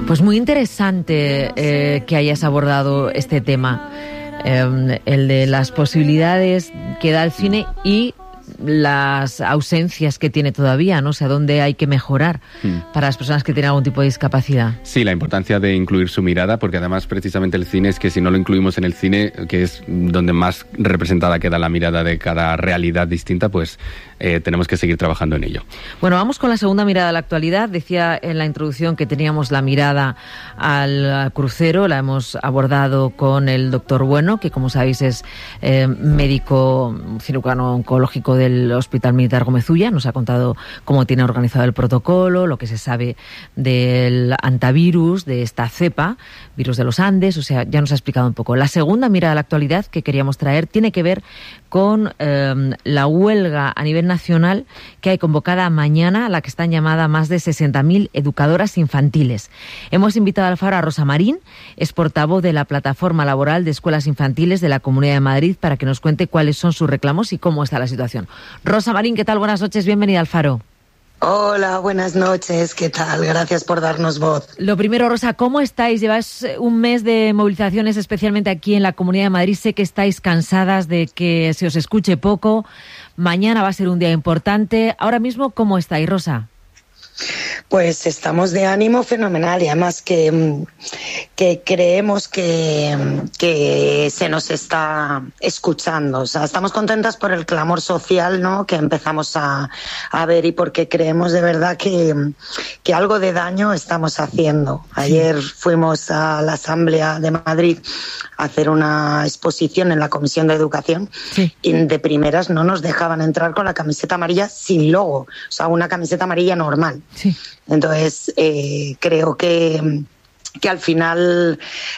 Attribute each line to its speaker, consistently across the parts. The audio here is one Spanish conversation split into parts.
Speaker 1: Pues muy interesante que hayas abordado este tema, el de las posibilidades que da el cine y las ausencias que tiene todavía, ¿no? O sea, dónde hay que mejorar para las personas que tienen algún tipo de discapacidad.
Speaker 2: Sí, la importancia de incluir su mirada, porque además precisamente el cine es que si no lo incluimos en el cine, que es donde más representada queda la mirada de cada realidad distinta, pues tenemos que seguir trabajando en ello.
Speaker 1: Bueno, vamos con la segunda mirada a la actualidad. Decía en la introducción que teníamos la mirada al crucero, la hemos abordado con el doctor Bueno, que como sabéis es médico cirujano oncológico del Hospital Militar Gómez Ulla. Nos ha contado cómo tiene organizado el protocolo, lo que se sabe del antivirus, de esta cepa, virus de los Andes, o sea, ya nos ha explicado un poco. La segunda mirada a la actualidad que queríamos traer tiene que ver con la huelga a nivel nacional que hay convocada mañana, a la que están llamadas más de 60.000 educadoras infantiles. Hemos invitado al Faro a Rosa Marín, es portavoz de la Plataforma Laboral de Escuelas Infantiles de la Comunidad de Madrid, para que nos cuente cuáles son sus reclamos y cómo está la situación. Rosa Marín, ¿qué tal? Buenas noches, bienvenida al Faro.
Speaker 3: Hola, buenas noches, ¿qué tal? Gracias por darnos voz.
Speaker 1: Lo primero, Rosa, ¿cómo estáis? Lleváis un mes de movilizaciones, especialmente aquí en la Comunidad de Madrid. Sé que estáis cansadas de que se os escuche poco. Mañana va a ser un día importante. Ahora mismo, ¿cómo estáis, Rosa?
Speaker 3: Pues estamos de ánimo fenomenal y además que creemos que se nos está escuchando. O sea, estamos contentas por el clamor social, ¿no?, que empezamos a ver, y porque creemos de verdad que algo de daño estamos haciendo. Ayer fuimos a la Asamblea de Madrid a hacer una exposición en la Comisión de Educación, sí, y de primeras no nos dejaban entrar con la camiseta amarilla sin logo, o sea, una camiseta amarilla normal. Sí. Entonces, creo que al final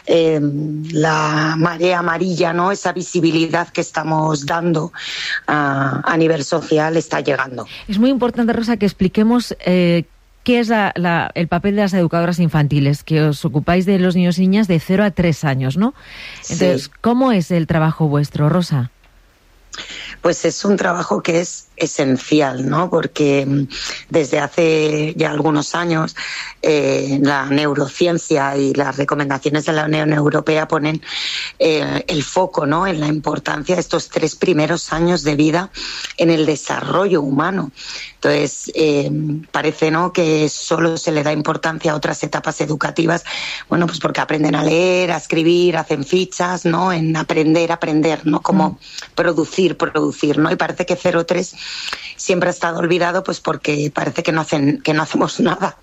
Speaker 3: la marea amarilla, ¿no?, esa visibilidad que estamos dando a nivel social está llegando.
Speaker 1: Es muy importante, Rosa, que expliquemos qué es el papel de las educadoras infantiles, que os ocupáis de los niños y niñas de 0 a 3 años, ¿no? Entonces, sí, ¿cómo es el trabajo vuestro, Rosa?
Speaker 3: Pues es un trabajo que es esencial, ¿no? Porque desde hace ya algunos años la neurociencia y las recomendaciones de la Unión Europea ponen el foco, ¿no?, en la importancia de estos 3 primeros años de vida en el desarrollo humano. Entonces, parece, ¿no?, que solo se le da importancia a otras etapas educativas, bueno, pues porque aprenden a leer, a escribir, hacen fichas, ¿no?, en aprender, ¿no?, como producir, ¿no? Y parece que 0-3 siempre ha estado olvidado, pues porque parece que no hacemos nada.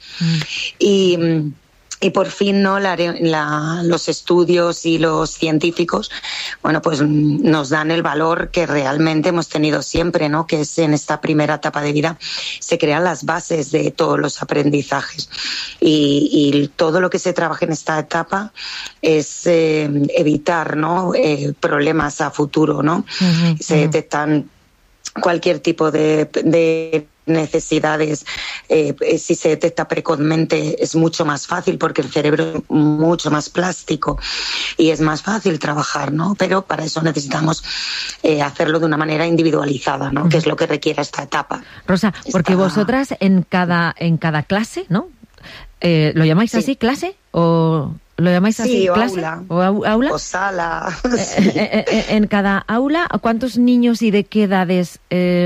Speaker 3: Y por fin, ¿no?, los estudios y los científicos, bueno, pues nos dan el valor que realmente hemos tenido siempre, ¿no?, que es en esta primera etapa de vida se crean las bases de todos los aprendizajes. Y todo lo que se trabaja en esta etapa es evitar, ¿no?, problemas a futuro, ¿no? Se detectan cualquier tipo de necesidades, si se detecta precozmente es mucho más fácil porque el cerebro es mucho más plástico y es más fácil trabajar, ¿no? Pero para eso necesitamos hacerlo de una manera individualizada, ¿no? Que es lo que requiere esta etapa.
Speaker 1: Rosa, porque vosotras en cada clase, ¿no? ¿Lo llamáis así, clase? ¿O lo llamáis así, clase?
Speaker 3: Aula.
Speaker 1: ¿O aula?
Speaker 3: O sala.
Speaker 1: En cada aula, ¿cuántos niños y de qué edades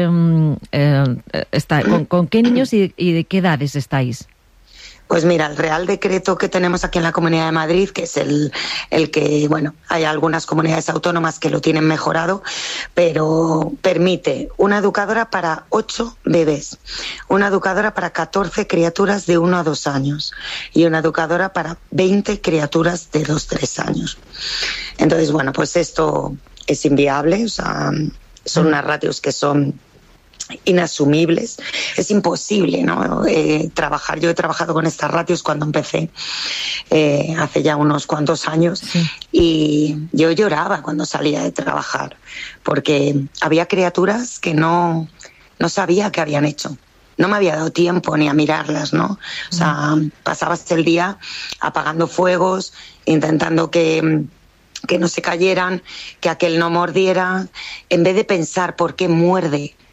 Speaker 1: con qué niños y de qué edades estáis?
Speaker 3: Pues mira, el Real Decreto que tenemos aquí en la Comunidad de Madrid, que es el que, bueno, hay algunas comunidades autónomas que lo tienen mejorado, pero permite una educadora para 8 bebés, una educadora para 14 criaturas de 1 a 2 años y una educadora para 20 criaturas de 2-3 años. Entonces, bueno, pues esto es inviable, o sea, son unas ratios que son inasumibles, es imposible, ¿no? Yo he trabajado con estas ratios cuando empecé hace ya unos cuantos años, sí, y yo lloraba cuando salía de trabajar porque había criaturas que no sabía qué habían hecho. No me había dado tiempo ni a mirarlas, ¿no? O sea, pasabas el día apagando fuegos, intentando que no se cayeran, que aquel no mordiera, en vez de pensar por qué muerde,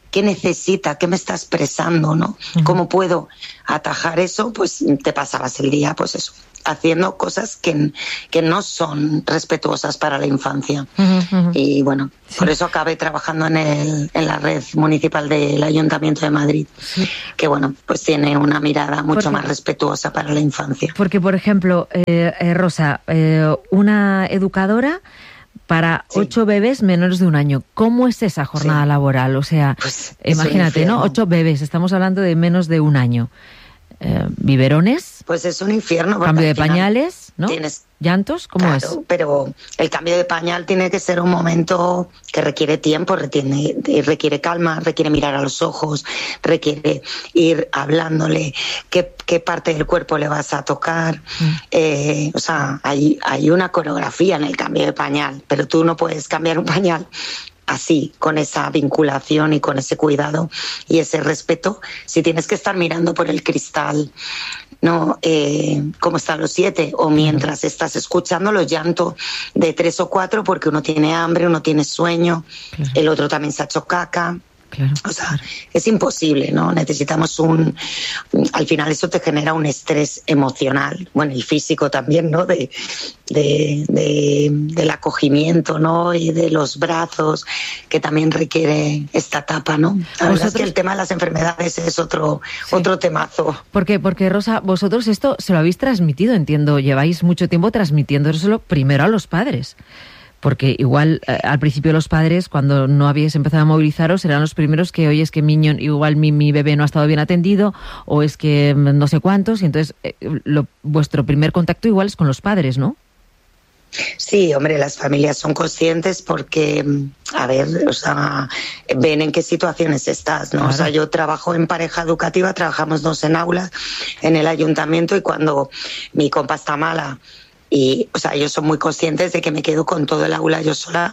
Speaker 3: qué necesita, qué me está expresando, ¿no? ¿Cómo puedo atajar eso? Pues te pasabas el día, pues eso, haciendo cosas que no son respetuosas para la infancia. Y bueno, por eso acabé trabajando en la red municipal del Ayuntamiento de Madrid, que bueno, pues tiene una mirada mucho más respetuosa para la infancia.
Speaker 1: Porque, por ejemplo, Rosa, una educadora para 8 bebés menores de un año. ¿Cómo es esa jornada laboral? O sea, pues imagínate, ¿no? 8 bebés, estamos hablando de menos de un año. Biberones.
Speaker 3: Pues es un infierno.
Speaker 1: Cambio de pañales, ¿no? ¿Llantos? ¿Cómo es?
Speaker 3: Pero el cambio de pañal tiene que ser un momento que requiere tiempo, requiere calma, requiere mirar a los ojos, requiere ir hablándole qué parte del cuerpo le vas a tocar. O sea, hay una coreografía en el cambio de pañal, pero tú no puedes cambiar un pañal así, con esa vinculación y con ese cuidado y ese respeto, si tienes que estar mirando por el cristal, ¿no? Cómo están los 7, o mientras estás escuchando los llantos de 3 o 4 porque uno tiene hambre, uno tiene sueño, el otro también se ha hecho caca. O sea, es imposible, ¿no? Necesitamos al final eso te genera un estrés emocional, bueno, y físico también, ¿no? Del acogimiento, ¿no? Y de los brazos, que también requiere esta etapa, ¿no? La verdad es que el tema de las enfermedades es otro temazo.
Speaker 1: Porque Rosa, vosotros esto se lo habéis transmitido, entiendo, lleváis mucho tiempo transmitiéndoselo primero a los padres. Porque igual al principio los padres, cuando no habíais empezado a movilizaros, eran los primeros que, oye, es que igual mi bebé no ha estado bien atendido, o es que no sé cuántos, y entonces vuestro primer contacto igual es con los padres, ¿no?
Speaker 3: Sí, hombre, las familias son conscientes porque, a ver, o sea, ven en qué situaciones estás, ¿no? Claro. O sea, yo trabajo en pareja educativa, trabajamos 2 en aulas en el ayuntamiento, y cuando mi compa está mala, y, o sea, ellos son muy conscientes de que me quedo con todo el aula yo sola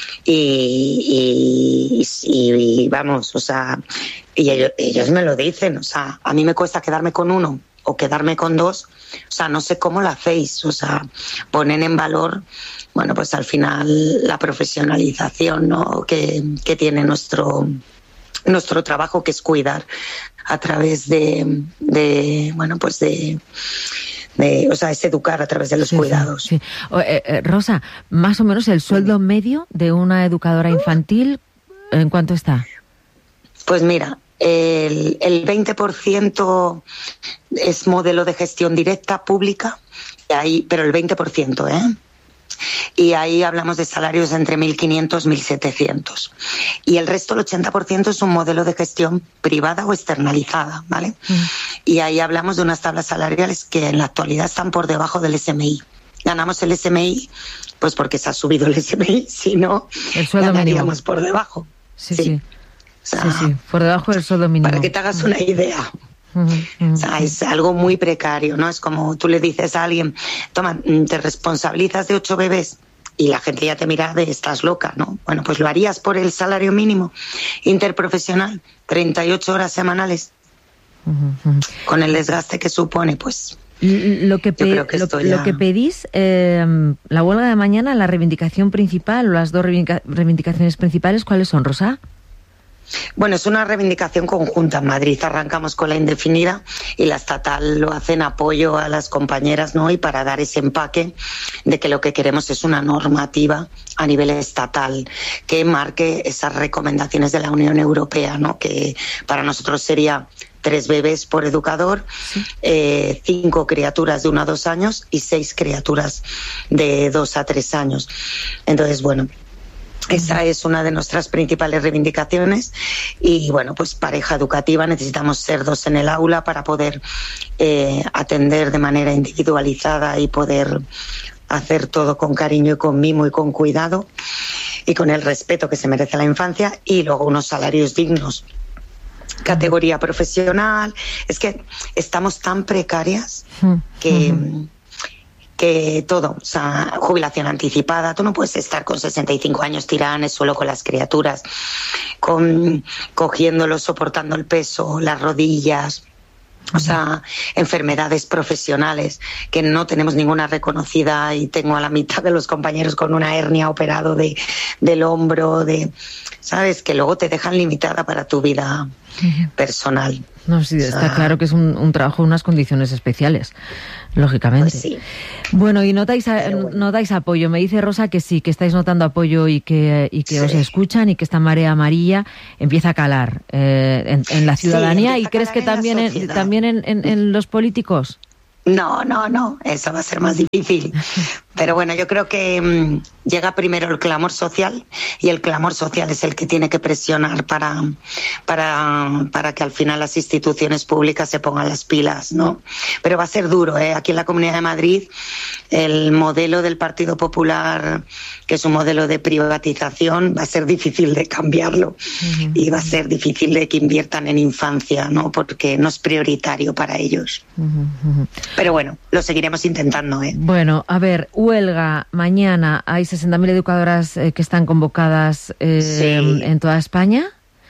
Speaker 3: y vamos, o sea, y ellos me lo dicen, o sea, a mí me cuesta quedarme con uno o quedarme con 2, o sea, no sé cómo lo hacéis, o sea, ponen en valor, bueno, pues al final la profesionalización, ¿no? que tiene nuestro trabajo, que es cuidar a través bueno, pues o sea, es educar a través de los cuidados.
Speaker 1: Sí. Rosa, más o menos el sueldo medio de una educadora infantil, ¿en cuánto está?
Speaker 3: Pues mira, el 20% es modelo de gestión directa pública, pero el 20%, ¿eh? Y ahí hablamos de salarios entre 1.500 y 1.700. Y el resto, el 80%, es un modelo de gestión privada o externalizada, ¿vale? Y ahí hablamos de unas tablas salariales que en la actualidad están por debajo del SMI. Ganamos el SMI, pues porque se ha subido el SMI, si no, ganaríamos por debajo.
Speaker 1: Sí. O sea, sí, por debajo del sueldo mínimo.
Speaker 3: Para que te hagas una idea. O sea, es algo muy precario, ¿no? Es como tú le dices a alguien, toma, te responsabilizas de 8 bebés y la gente ya te mira de estás loca, ¿no? Bueno, pues lo harías por el salario mínimo interprofesional, 38 horas semanales, con el desgaste que supone, pues...
Speaker 1: Lo que pedís, la huelga de mañana, la reivindicación principal, o las 2 reivindicaciones principales, ¿cuáles son, Rosa?
Speaker 3: Bueno, es una reivindicación conjunta. En Madrid arrancamos con la indefinida y la estatal lo hace en apoyo a las compañeras, ¿no? Y para dar ese empaque de que lo que queremos es una normativa a nivel estatal que marque esas recomendaciones de la Unión Europea, ¿no? Que para nosotros sería 3 bebés por educador, 5 criaturas de 1 a 2 años y 6 criaturas de 2 a 3 años. Entonces, bueno, esa es una de nuestras principales reivindicaciones. Y bueno, pues pareja educativa, necesitamos ser 2 en el aula para poder atender de manera individualizada y poder hacer todo con cariño y con mimo y con cuidado y con el respeto que se merece la infancia, y luego unos salarios dignos. Categoría profesional. Es que estamos tan precarias que todo, o sea, jubilación anticipada, tú no puedes estar con 65 años tirada en el suelo con las criaturas, cogiéndolo, soportando el peso, las rodillas, O sea, enfermedades profesionales que no tenemos ninguna reconocida, y tengo a la mitad de los compañeros con una hernia operado del hombro, ¿sabes? Que luego te dejan limitada para tu vida personal.
Speaker 1: No, sí, está claro que es un trabajo en unas condiciones especiales, lógicamente.
Speaker 3: Pues sí.
Speaker 1: Bueno, y notáis apoyo. Me dice Rosa que sí, que estáis notando apoyo y que sí, os escuchan, y que esta marea amarilla empieza a calar en la ciudadanía. ¿Y crees que también en los políticos?
Speaker 3: No, eso va a ser más difícil. Pero bueno, yo creo que llega primero el clamor social, y el clamor social es el que tiene que presionar para que al final las instituciones públicas se pongan las pilas, ¿no? Pero va a ser duro, ¿eh? Aquí en la Comunidad de Madrid, el modelo del Partido Popular, que es un modelo de privatización, va a ser difícil de cambiarlo, y va a ser difícil de que inviertan en infancia, ¿no? Porque no es prioritario para ellos. Pero bueno, lo seguiremos intentando, ¿eh?
Speaker 1: Bueno, a ver, huelga mañana. Hay 60.000 educadoras que están convocadas en toda España.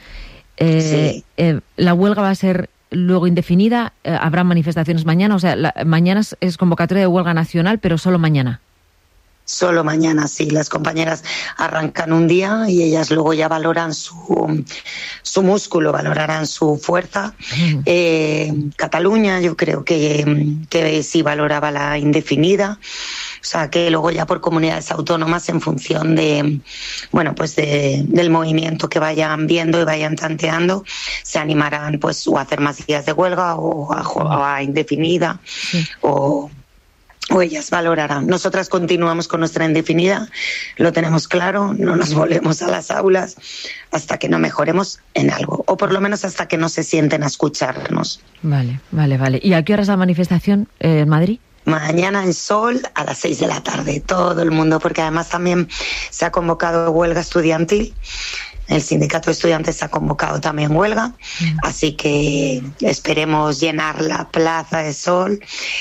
Speaker 3: Sí.
Speaker 1: La huelga va a ser luego indefinida. Habrá manifestaciones mañana. O sea, mañana es convocatoria de huelga nacional, pero solo mañana.
Speaker 3: Solo mañana, sí. Las compañeras arrancan un día y ellas luego ya valoran su músculo, valorarán su fuerza. Cataluña, yo creo que sí valoraba la indefinida. O sea, que luego ya por comunidades autónomas, en función de, bueno, pues del movimiento que vayan viendo y vayan tanteando, se animarán pues o a hacer más días de huelga o a indefinida, o ellas valorarán. Nosotras continuamos con nuestra indefinida, lo tenemos claro, no nos volvemos a las aulas hasta que no mejoremos en algo, o por lo menos hasta que no se sienten a escucharnos.
Speaker 1: Vale. ¿Y a qué hora es la manifestación en Madrid?
Speaker 3: Mañana en Sol a las 6 de la tarde, todo el mundo, porque además también se ha convocado huelga estudiantil. El sindicato de estudiantes ha convocado también huelga, así que esperemos llenar la Plaza de Sol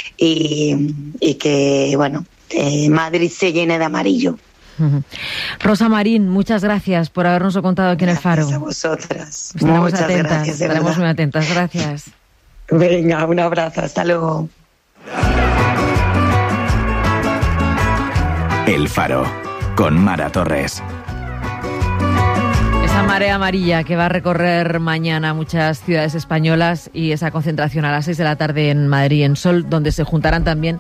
Speaker 3: y que, bueno, Madrid se llene de amarillo.
Speaker 1: Rosa Marín, muchas gracias por habernos contado aquí en El Faro.
Speaker 3: Gracias a vosotras.
Speaker 1: Muchas gracias. Estaremos muy atentas. Gracias.
Speaker 3: Venga, un abrazo. Hasta luego.
Speaker 4: El Faro, con Mara Torres.
Speaker 1: Esa marea amarilla que va a recorrer mañana muchas ciudades españolas, y esa concentración a las 6 de la tarde en Madrid, en Sol, donde se juntarán también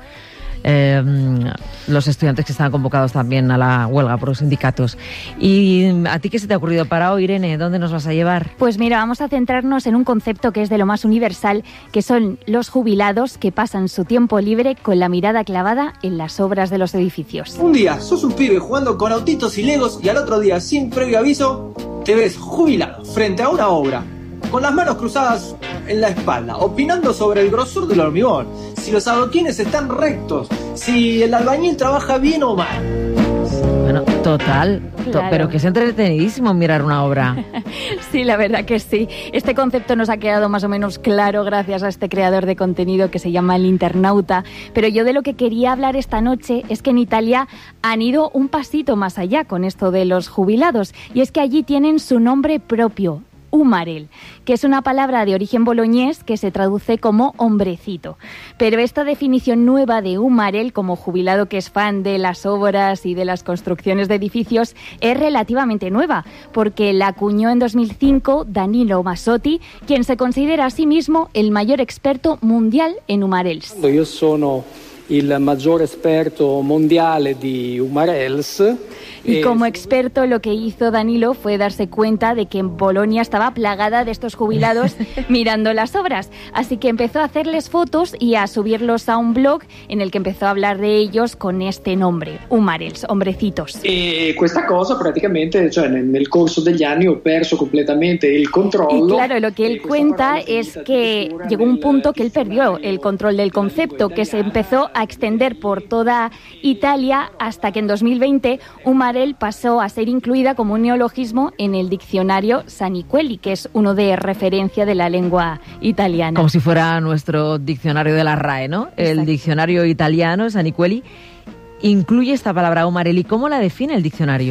Speaker 1: los estudiantes que están convocados también a la huelga por los sindicatos. ¿Y a ti qué se te ha ocurrido para hoy, Irene? ¿Dónde nos vas a llevar?
Speaker 5: Pues mira, vamos a centrarnos en un concepto que es de lo más universal, que son los jubilados que pasan su tiempo libre con la mirada clavada en las obras de los edificios.
Speaker 6: Un día sos un pibe jugando con autitos y legos, y al otro día, sin previo aviso, te ves jubilado frente a una obra, con las manos cruzadas en la espalda, opinando sobre el grosor del hormigón, si los adoquines están rectos, si el albañil trabaja bien o mal.
Speaker 1: Bueno, total,
Speaker 5: Claro.
Speaker 1: pero que es entretenidísimo mirar una obra.
Speaker 5: Sí, la verdad que sí. Este concepto nos ha quedado más o menos claro gracias a este creador de contenido que se llama El Internauta. Pero yo de lo que quería hablar esta noche es que en Italia han ido un pasito más allá con esto de los jubilados. Y es que allí tienen su nombre propio, Umarell, que es una palabra de origen boloñés que se traduce como hombrecito. Pero esta definición nueva de Umarell, como jubilado que es fan de las obras y de las construcciones de edificios, es relativamente nueva, porque la acuñó en 2005 Danilo Massotti, quien se considera a sí mismo el mayor experto mundial en Umarells.
Speaker 7: Io sono il maggior esperto mondiale di Umarells.
Speaker 5: Y como experto lo que hizo Danilo fue darse cuenta de que en Bolonia estaba plagada de estos jubilados mirando las obras. Así que empezó a hacerles fotos y a subirlos a un blog en el que empezó a hablar de ellos con este nombre, Umarells, hombrecitos.
Speaker 7: E questa cosa praticamente, cioè nel corso degli anni ho perso completamente il controllo.
Speaker 5: Y claro, lo que él cuenta es que llegó un punto que él perdió el control del concepto, que se empezó a extender por toda Italia hasta que en 2020 Umarell pasó a ser incluida como un neologismo en el diccionario Saniquelli, que es uno de referencia de la lengua italiana.
Speaker 1: Como si fuera nuestro diccionario de la RAE, ¿no?
Speaker 5: Exacto.
Speaker 1: El diccionario italiano, Saniquelli, incluye esta palabra Umarell. ¿Y cómo la define el diccionario?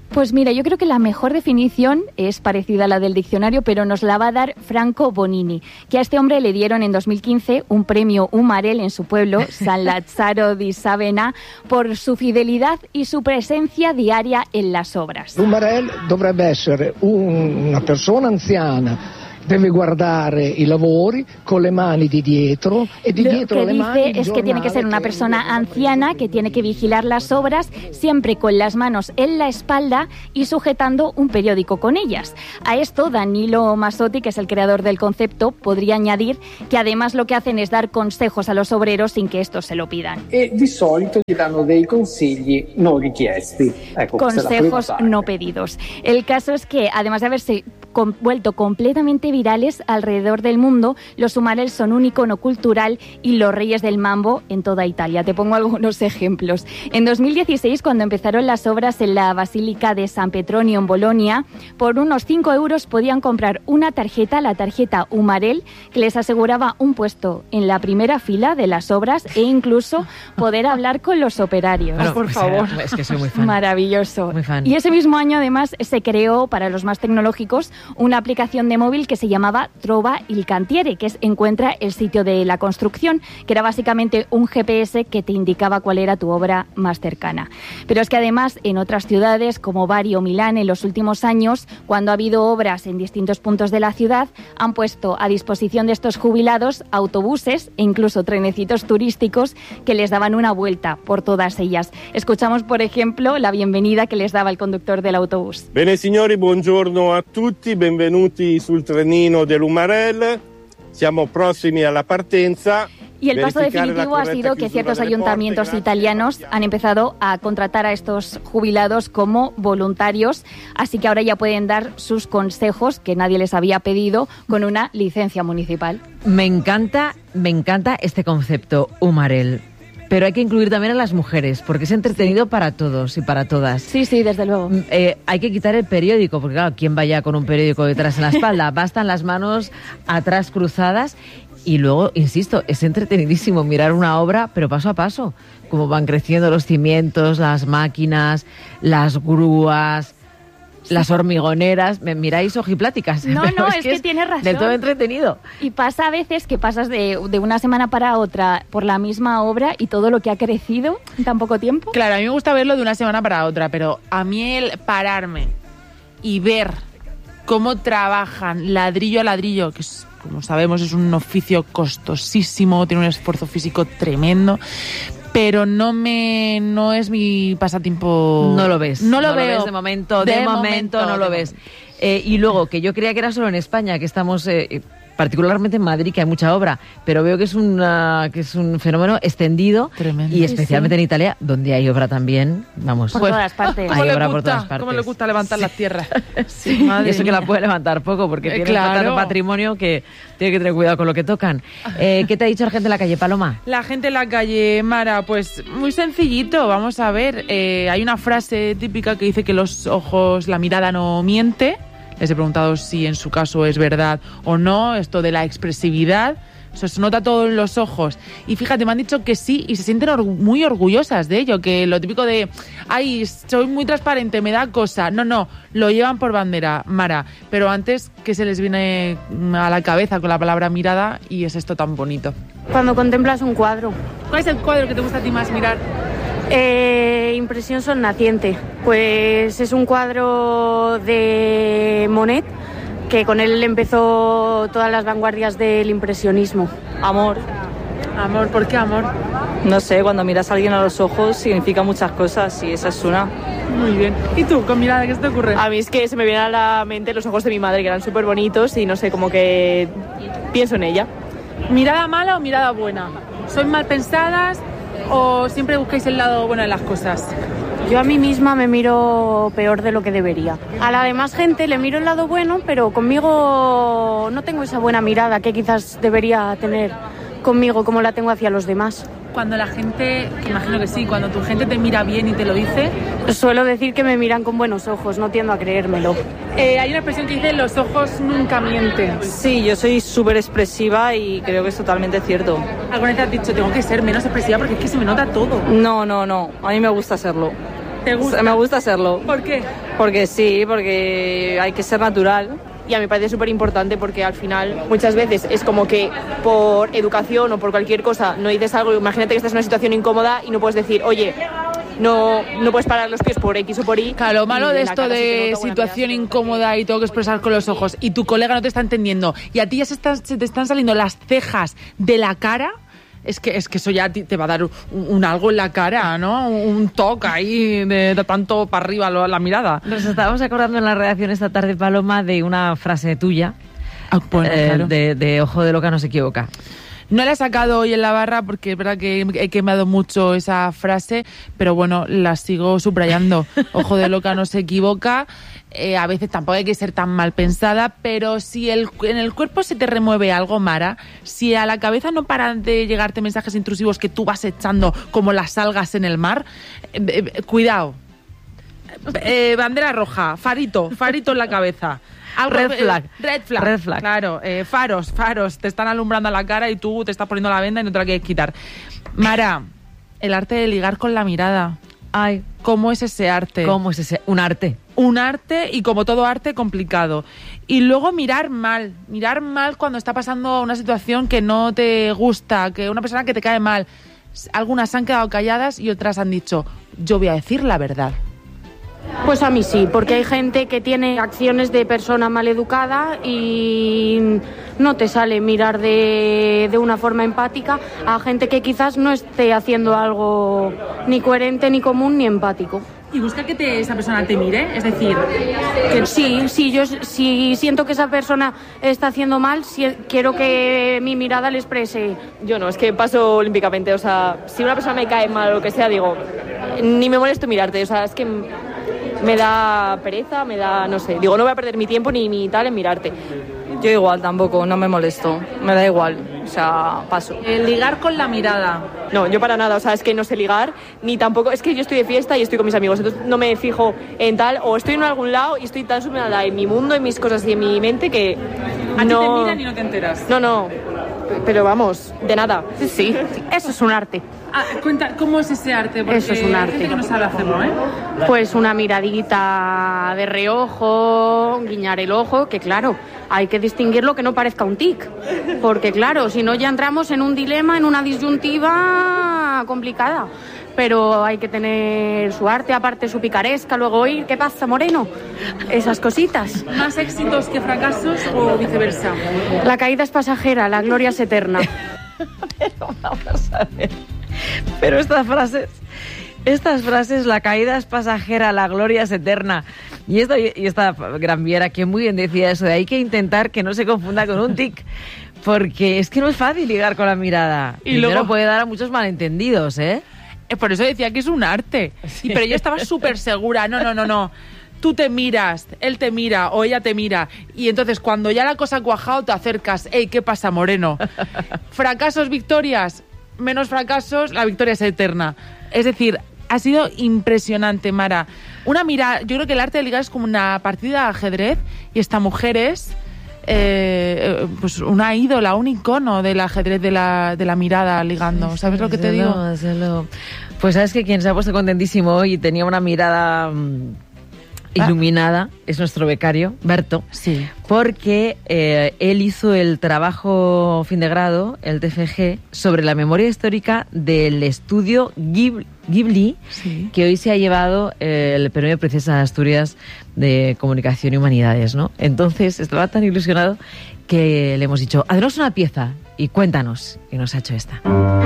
Speaker 5: Pues mira, yo creo que la mejor definición es parecida a la del diccionario, pero nos la va a dar Franco Bonini, que a este hombre le dieron en 2015 un premio Umarell en su pueblo, San Lazzaro di Savena, por su fidelidad y su presencia diaria en las obras.
Speaker 8: L'Umarell dovrebbe essere una persona anziana. Debe guardare i lavori con le mani di dietro e di dietro le mani.
Speaker 5: Lo que dice es que tiene que ser una persona anciana que tiene que vigilar las obras siempre con las manos en la espalda y sujetando un periódico con ellas. A esto Danilo Mazzotti, que es el creador del concepto, podría añadir que además lo que hacen es dar consejos a los obreros sin que estos se lo pidan.
Speaker 7: E di solito gli danno dei consigli non richiesti. Ecco,
Speaker 5: consejos no pedidos. El caso es que además de haberse vuelto completamente virales alrededor del mundo, los Umarell son un icono cultural y los reyes del mambo en toda Italia. Te pongo algunos ejemplos. En 2016, cuando empezaron las obras en la Basílica de San Petronio en Bolonia, por unos 5 euros podían comprar una tarjeta, la tarjeta Umarell, que les aseguraba un puesto en la primera fila de las obras e incluso poder hablar con los operarios.
Speaker 1: Bueno, por favor. Es que soy muy fan.
Speaker 5: Maravilloso.
Speaker 1: Muy fan.
Speaker 5: Y ese mismo año, además, se creó, para los más tecnológicos, una aplicación de móvil que se llamaba Trova il Cantiere, que es Encuentra el sitio de la construcción, que era básicamente un GPS que te indicaba cuál era tu obra más cercana. Pero es que además en otras ciudades como Bari o Milán en los últimos años, cuando ha habido obras en distintos puntos de la ciudad, han puesto a disposición de estos jubilados autobuses e incluso trenecitos turísticos que les daban una vuelta por todas ellas. Escuchamos, por ejemplo, la bienvenida que les daba el conductor del autobús.
Speaker 9: Bene signori, buongiorno a tutti, benvenuti sul trenino dell'Umarell. Siamo prossimi alla partenza.
Speaker 5: Y el paso definitivo ha sido que ciertos ayuntamientos italianos han empezado a contratar a estos jubilados como voluntarios, así que ahora ya pueden dar sus consejos que nadie les había pedido con una licencia municipal.
Speaker 1: Me encanta este concepto Umarell. Pero hay que incluir también a las mujeres, porque es entretenido para todos y para todas.
Speaker 5: Sí, desde luego.
Speaker 1: Hay que quitar el periódico, porque claro, ¿quién vaya con un periódico detrás en la espalda? Bastan las manos atrás cruzadas. Y luego, insisto, es entretenidísimo mirar una obra, pero paso a paso. Cómo van creciendo los cimientos, las máquinas, las grúas, las hormigoneras. Me miráis ojipláticas.
Speaker 5: No, es que tienes razón.
Speaker 1: Del todo entretenido.
Speaker 5: Y pasa a veces que pasas de una semana para otra por la misma obra y todo lo que ha crecido en tan poco tiempo.
Speaker 10: Claro, a mí me gusta verlo de una semana para otra, pero a mí el pararme y ver cómo trabajan ladrillo a ladrillo, que es, como sabemos, es un oficio costosísimo, tiene un esfuerzo físico tremendo, pero no es mi pasatiempo.
Speaker 1: No lo ves.
Speaker 10: No lo veo.
Speaker 1: Ves de momento no lo ves. Y luego, que yo creía que era solo en España, que estamos particularmente en Madrid, que hay mucha obra, pero veo que es un fenómeno extendido.
Speaker 10: Tremendo.
Speaker 1: Y especialmente en Italia, donde hay obra también, vamos.
Speaker 5: Por todas partes.
Speaker 1: Hay obra por todas partes.
Speaker 10: ¿Cómo le gusta levantar las tierras?
Speaker 1: Sí, y eso que la puede levantar poco, porque tiene tanto patrimonio que tiene que tener cuidado con lo que tocan. ¿Qué te ha dicho la gente en la calle, Paloma?
Speaker 10: La gente en la calle, Mara, pues muy sencillito, vamos a ver. Hay una frase típica que dice que los ojos, la mirada no miente. Les he preguntado si en su caso es verdad o no, esto de la expresividad. Eso se nota todo en los ojos. Y fíjate, me han dicho que sí y se sienten muy orgullosas de ello, que lo típico de, ay, soy muy transparente, me da cosa. No, lo llevan por bandera, Mara. Pero antes, ¿qué se les viene a la cabeza con la palabra mirada? Y es esto tan bonito.
Speaker 11: Cuando contemplas un cuadro.
Speaker 10: ¿Cuál es el cuadro que te gusta a ti más mirar?
Speaker 11: Impresión sonnaciente. Pues es un cuadro de Monet, que con él empezó todas las vanguardias del impresionismo.
Speaker 12: Amor.
Speaker 10: Amor, ¿por qué amor?
Speaker 12: No sé, cuando miras a alguien a los ojos significa muchas cosas y esa es una.
Speaker 10: Muy bien. ¿Y tú, con mirada, qué se te ocurre?
Speaker 13: A mí es que se me vienen a la mente los ojos de mi madre, que eran súper bonitos y no sé, como que pienso en ella.
Speaker 10: ¿Mirada mala o mirada buena? ¿Sois mal pensadas o siempre buscáis el lado bueno de las cosas?
Speaker 11: Yo a mí misma me miro peor de lo que debería. A la demás gente le miro el lado bueno, pero conmigo no tengo esa buena mirada que quizás debería tener conmigo como la tengo hacia los demás.
Speaker 10: Cuando la gente, imagino que sí, cuando tu gente te mira bien y te lo dice...
Speaker 11: Suelo decir que me miran con buenos ojos, no tiendo a creérmelo.
Speaker 10: Hay una expresión que dice, los ojos nunca mienten.
Speaker 12: Sí, yo soy súper expresiva y creo que es totalmente cierto.
Speaker 10: ¿Alguna vez te has dicho, tengo que ser menos expresiva porque es que se me nota todo?
Speaker 12: No, a mí me gusta serlo.
Speaker 10: ¿Te gusta?
Speaker 12: Me gusta serlo.
Speaker 10: ¿Por qué?
Speaker 12: Porque sí, porque hay que ser natural.
Speaker 13: Y a mí me parece súper importante porque al final muchas veces es como que por educación o por cualquier cosa no dices algo, imagínate que estás en una situación incómoda y no puedes decir, oye, no puedes parar los pies por X o por Y.
Speaker 10: Claro, lo malo de esto de situación incómoda y tengo que expresar con los ojos y tu colega no te está entendiendo y a ti ya se te están saliendo las cejas de la cara. Es que eso ya te va a dar un algo en la cara, ¿no? Un toque ahí de tanto para arriba la mirada.
Speaker 1: Nos estábamos acordando en la redacción esta tarde, Paloma, de una frase tuya,
Speaker 10: bueno, claro.
Speaker 1: de ojo de loca no se equivoca.
Speaker 10: No la he sacado hoy en la barra porque es verdad que he quemado mucho esa frase, pero bueno, la sigo subrayando. Ojo de loca no se equivoca. A veces tampoco hay que ser tan mal pensada, pero si en el cuerpo se te remueve algo, Mara, si a la cabeza no paran de llegarte mensajes intrusivos que tú vas echando como las algas en el mar, cuidado. Bandera roja, farito en la cabeza.
Speaker 1: Red flag.
Speaker 10: Red flag. Claro, faros. Te están alumbrando a la cara y tú te estás poniendo la venda y no te la quieres quitar. Mara, el arte de ligar con la mirada.
Speaker 1: Ay,
Speaker 10: ¿cómo es ese arte?
Speaker 1: ¿Cómo es ese? Un arte.
Speaker 10: Un arte y como todo arte complicado. Y luego mirar mal cuando está pasando una situación que no te gusta, que una persona que te cae mal. Algunas han quedado calladas y otras han dicho, yo voy a decir la verdad.
Speaker 11: Pues a mí sí, porque hay gente que tiene acciones de persona maleducada y no te sale mirar de una forma empática a gente que quizás no esté haciendo algo ni coherente, ni común, ni empático.
Speaker 10: ¿Y busca que esa persona te mire? Es decir,
Speaker 11: que sí, yo si siento que esa persona está haciendo mal, quiero que mi mirada le exprese.
Speaker 13: Yo no, es que paso olímpicamente, o sea, si una persona me cae mal o lo que sea, digo, ni me molesto mirarte, o sea, es que me da pereza, no sé, digo, no voy a perder mi tiempo ni mi tal en mirarte.
Speaker 12: Yo igual tampoco, no me molesto, me da igual, o sea, paso.
Speaker 10: El ligar con la mirada.
Speaker 13: No, yo para nada, o sea, es que no sé ligar, ni tampoco, es que yo estoy de fiesta y estoy con mis amigos, entonces no me fijo en tal, o estoy en algún lado y estoy tan sumada en mi mundo, en mis cosas y en mi mente que
Speaker 10: ¿A ti te miran y no te enteras?
Speaker 13: No, pero vamos, de nada.
Speaker 11: Sí, eso es un arte.
Speaker 10: Cuenta, ¿cómo es ese arte? Porque
Speaker 11: eso es un arte.
Speaker 10: Hay gente que no sabe hacerlo, ¿eh?
Speaker 11: Pues una miradita de reojo, guiñar el ojo, que claro, hay que distinguirlo que no parezca un tic. Porque claro, si no ya entramos en un dilema, en una disyuntiva complicada. Pero hay que tener su arte, aparte su picaresca, luego oír, ¿qué pasa, moreno? Esas cositas.
Speaker 10: ¿Más éxitos que fracasos o viceversa?
Speaker 11: La caída es pasajera, la gloria es eterna.
Speaker 1: Pero vamos a ver. Pero estas frases, la caída es pasajera, la gloria es eterna. Y esta Gran Viera, que muy bien decía eso, de hay que intentar que no se confunda con un tic. Porque es que no es fácil ligar con la mirada. Y luego puede dar a muchos malentendidos, ¿eh?
Speaker 10: Por eso decía que es un arte. Sí. Pero yo estaba súper segura. No. Tú te miras, él te mira o ella te mira. Y entonces cuando ya la cosa ha cuajado te acercas. ¡Ey, qué pasa, moreno! Fracasos, victorias. Menos fracasos, la victoria es eterna. Es decir, ha sido impresionante, Mara. Una mirada, yo creo que el arte de ligar es como una partida de ajedrez y esta mujer es pues una ídola, un icono del ajedrez de la mirada ligando. ¿Sabes lo que te digo?
Speaker 1: Pues sabes que quien se ha puesto contentísimo hoy y tenía una mirada iluminada es nuestro becario, Berto.
Speaker 10: Sí.
Speaker 1: Porque él hizo el trabajo fin de grado, el TFG, sobre la memoria histórica del estudio Ghibli, sí, que hoy se ha llevado el premio Princesa de Asturias de Comunicación y Humanidades, ¿no? Entonces estaba tan ilusionado que le hemos dicho, haznos una pieza y cuéntanos. Y nos ha hecho esta.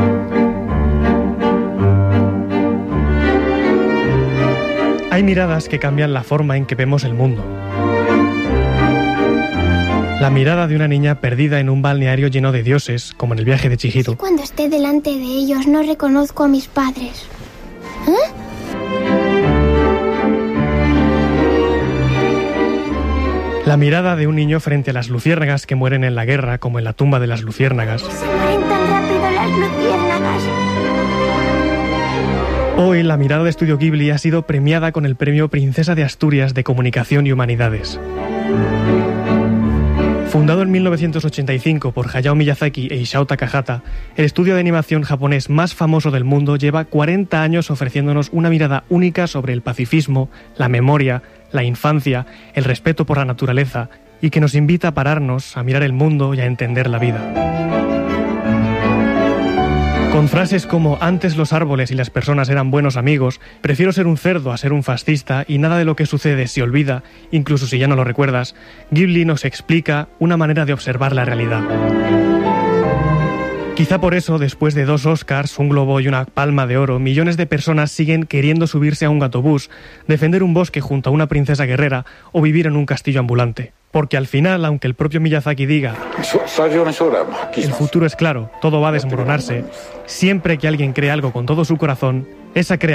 Speaker 14: Hay miradas que cambian la forma en que vemos el mundo. La mirada de una niña perdida en un balneario lleno de dioses, como en el viaje de Chihiro.
Speaker 15: Si cuando esté delante de ellos no reconozco a mis padres.
Speaker 14: La mirada de un niño frente a las luciérnagas que mueren en la guerra, como en la tumba de las luciérnagas.
Speaker 15: Se mueren tan rápido las luciérnagas.
Speaker 14: Hoy la mirada de Estudio Ghibli ha sido premiada con el premio Princesa de Asturias de Comunicación y Humanidades. Fundado en 1985 por Hayao Miyazaki e Isao Takahata, el estudio de animación japonés más famoso del mundo lleva 40 años ofreciéndonos una mirada única sobre el pacifismo, la memoria, la infancia, el respeto por la naturaleza, y que nos invita a pararnos, a mirar el mundo y a entender la vida. Con frases como antes los árboles y las personas eran buenos amigos, prefiero ser un cerdo a ser un fascista y nada de lo que sucede se olvida, incluso si ya no lo recuerdas, Ghibli nos explica una manera de observar la realidad. Quizá por eso, después de 2 Oscars, un Globo y una Palma de Oro, millones de personas siguen queriendo subirse a un gatobús, defender un bosque junto a una princesa guerrera o vivir en un castillo ambulante. Porque al final, aunque el propio Miyazaki diga el futuro es claro, todo va a desmoronarse, siempre que alguien cree algo con todo su corazón, esa